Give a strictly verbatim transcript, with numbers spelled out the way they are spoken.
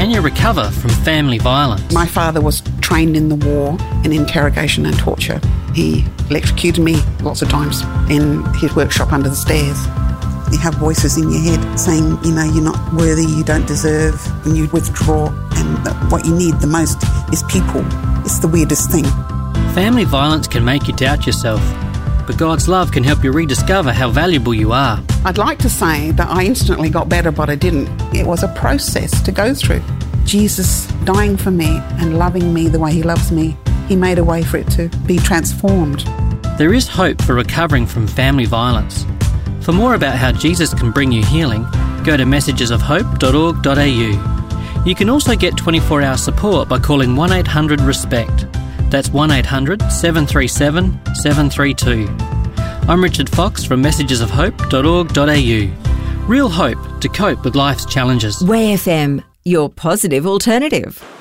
can you recover from family violence? My father was trained in the war in interrogation and torture. He electrocuted me lots of times in his workshop under the stairs. You have voices in your head saying, you know, you're not worthy, you don't deserve, and you withdraw, and what you need the most is people. It's the weirdest thing. Family violence can make you doubt yourself, but God's love can help you rediscover how valuable you are. I'd like to say that I instantly got better, but I didn't. It was a process to go through. Jesus dying for me and loving me the way he loves me, he made a way for it to be transformed. There is hope for recovering from family violence. For more about how Jesus can bring you healing, go to messages of hope dot org dot a u. You can also get twenty-four hour support by calling one eight hundred RESPECT. That's one eight hundred seven three seven seven three two. I'm Richard Fox from messages of hope dot org dot a u. Real hope to cope with life's challenges. Way F M, your positive alternative.